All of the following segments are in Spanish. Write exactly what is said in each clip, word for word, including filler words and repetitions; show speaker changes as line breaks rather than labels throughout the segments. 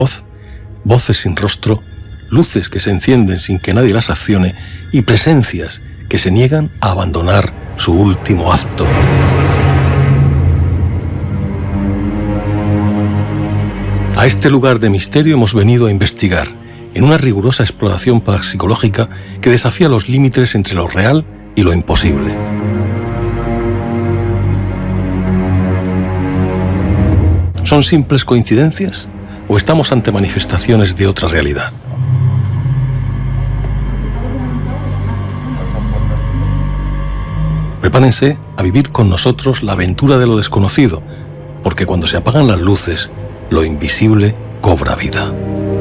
voz, voces sin rostro, luces que se encienden sin que nadie las accione y presencias que se niegan a abandonar su último acto. A este lugar de misterio hemos venido a investigar, en una rigurosa exploración parapsicológica que desafía los límites entre lo real y lo imposible. ¿Son simples coincidencias o estamos ante manifestaciones de otra realidad? Prepárense a vivir con nosotros la aventura de lo desconocido, porque cuando se apagan las luces, lo invisible cobra vida.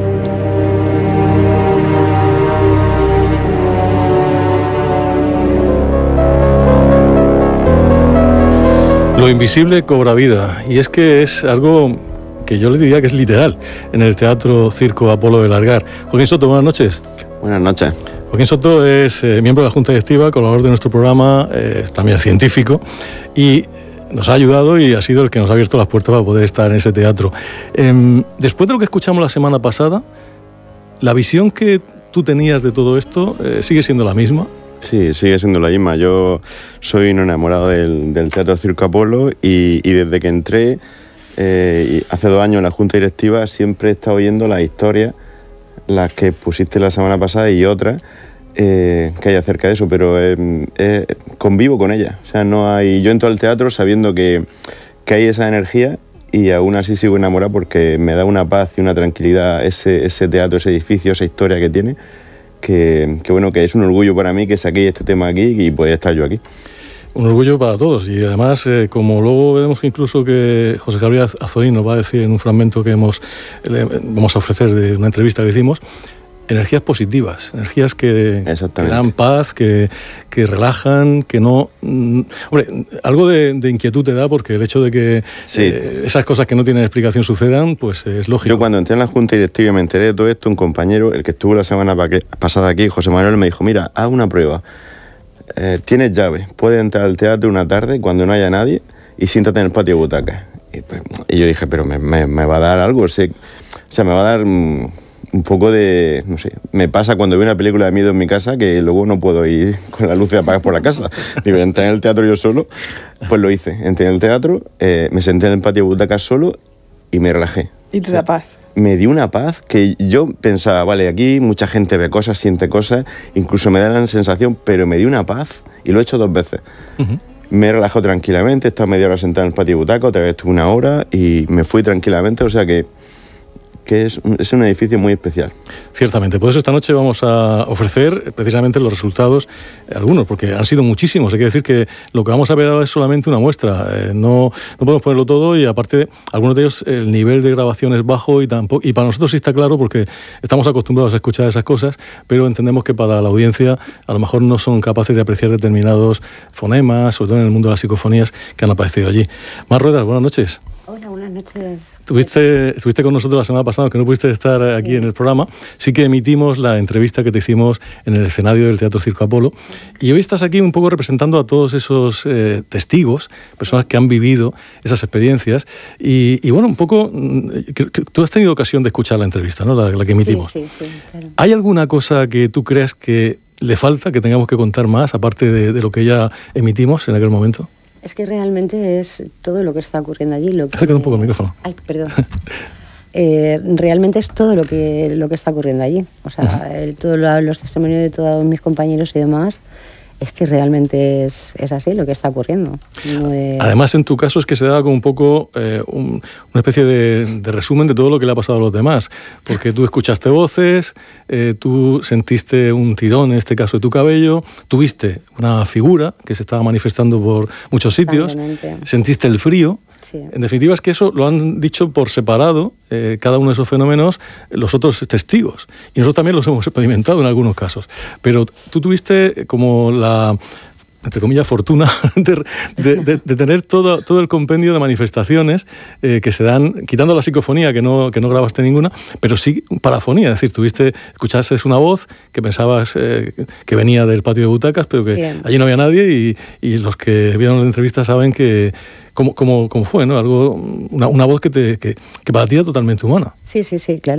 Lo invisible cobra vida, y es que es algo que yo le diría que es literal en el Teatro Circo Apolo de Largar. Joaquín Soto, buenas noches.
Buenas noches.
Joaquín Soto es eh, miembro de la Junta Directiva, colaborador de nuestro programa, eh, también es científico, y nos ha ayudado y ha sido el que nos ha abierto las puertas para poder estar en ese teatro. Eh, después de lo que escuchamos la semana pasada, ¿la visión que tú tenías de todo esto eh, sigue siendo la misma?
Sí, sigue siendo la misma. Yo soy un enamorado del, del Teatro Circo Apolo y, y desde que entré eh, hace dos años en la Junta Directiva siempre he estado oyendo las historias, las que pusiste la semana pasada y otras eh, que hay acerca de eso, pero eh, eh, convivo con ellas. O sea, no hay. Yo entro al teatro sabiendo que, que hay esa energía y aún así sigo enamorado porque me da una paz y una tranquilidad ese, ese teatro, ese edificio, esa historia que tiene. Que, que bueno, que es un orgullo para mí que saqué este tema aquí y poder estar yo aquí.
Un orgullo para todos y además, eh, como luego veremos que incluso que José Gabriel Azorín nos va a decir en un fragmento que hemos, le, vamos a ofrecer de una entrevista que hicimos, energías positivas, energías que, que dan paz, que, que relajan, que no... Mm, hombre, algo de, de inquietud te da porque el hecho de que sí. eh, esas cosas que no tienen explicación sucedan, pues es lógico.
Yo cuando entré en la Junta Directiva y me enteré de todo esto, un compañero, el que estuvo la semana pasada aquí, José Manuel, me dijo, mira, haz una prueba, eh, tienes llave, puedes entrar al teatro una tarde cuando no haya nadie y siéntate en el patio de butacas. Y, pues, y yo dije, pero me, me, me va a dar algo, o sea, o sea me va a dar... Mm, un poco de, no sé, me pasa cuando veo una película de miedo en mi casa que luego no puedo ir con las luces apagadas por la casa. Digo, entré en el teatro yo solo, pues lo hice. Entré en el teatro, eh, me senté en el patio de butacas solo y me relajé.
¿Y te da paz?
Me dio una paz que yo pensaba, vale, aquí mucha gente ve cosas, siente cosas, incluso me da la sensación, pero me dio una paz y lo he hecho dos veces. Uh-huh. Me he relajado tranquilamente, he estado media hora sentado en el patio de butacas, otra vez estuve una hora y me fui tranquilamente, o sea que... que es un, es un edificio muy especial.
Ciertamente, por eso esta noche vamos a ofrecer precisamente los resultados, eh, algunos, porque han sido muchísimos. Hay que decir que lo que vamos a ver ahora es solamente una muestra, eh, no, no podemos ponerlo todo y aparte, algunos de ellos, el nivel de grabación es bajo y, tampoco, y para nosotros sí está claro porque estamos acostumbrados a escuchar esas cosas, pero entendemos que para la audiencia a lo mejor no son capaces de apreciar determinados fonemas, sobre todo en el mundo de las psicofonías que han aparecido allí. Mar Ruedas, buenas noches.
Hola, buenas noches.
Estuviste, estuviste con nosotros la semana pasada, que no pudiste estar aquí sí. en el programa. Sí que emitimos la entrevista que te hicimos en el escenario del Teatro Circo Apolo. Y hoy estás aquí un poco representando a todos esos eh, testigos, personas que han vivido esas experiencias. Y, y bueno, un poco, que, que tú has tenido ocasión de escuchar la entrevista, ¿no? La, la que emitimos.
Sí, sí, sí, claro.
¿Hay alguna cosa que tú creas que le falta, que tengamos que contar más, aparte de, de lo que ya emitimos en aquel momento?
Es que realmente es todo lo que está ocurriendo allí. Lo que...
Acércate un poco el micrófono.
Ay, perdón. eh, realmente es todo lo que, lo que está ocurriendo allí. O sea, el, todos los testimonios de todos mis compañeros y demás, es que realmente es, es así lo que está ocurriendo. No es...
Además, en tu caso es que se daba como un poco eh, un, una especie de, de resumen de todo lo que le ha pasado a los demás. Porque tú escuchaste voces, eh, tú sentiste un tirón, en este caso de tu cabello, tuviste una figura que se estaba manifestando por muchos sitios, sentiste el frío. Sí. En definitiva es que eso lo han dicho por separado, eh, cada uno de esos fenómenos, los otros testigos. Y nosotros también los hemos experimentado en algunos casos. Pero tú tuviste como la entre comillas, fortuna de, de, de, de tener todo, todo el compendio de manifestaciones eh, que se dan, quitando la psicofonía, que no, que no grabaste ninguna, pero sí parafonía, es decir, tuviste, escuchaste una voz que pensabas eh, que venía del patio de butacas, pero que sí, allí no había nadie, y, y los que vieron la entrevista saben que cómo, cómo, cómo fue, ¿no? Algo, una, una voz que, te, que, que para ti era totalmente humana.
Sí, sí, sí, claro.